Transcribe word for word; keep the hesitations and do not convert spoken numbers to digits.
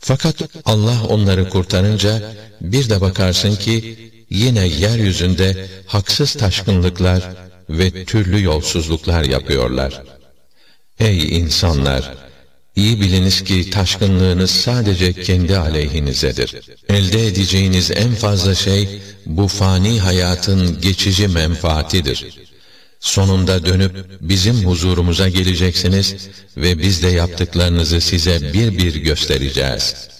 Fakat Allah onları kurtarınca bir de bakarsın ki yine yeryüzünde haksız taşkınlıklar ve türlü yolsuzluklar yapıyorlar. Ey insanlar! İyi biliniz ki taşkınlığınız sadece kendi aleyhinizedir. Elde edeceğiniz en fazla şey bu fani hayatın geçici menfaatidir. Sonunda dönüp bizim huzurumuza geleceksiniz ve biz de yaptıklarınızı size bir bir göstereceğiz.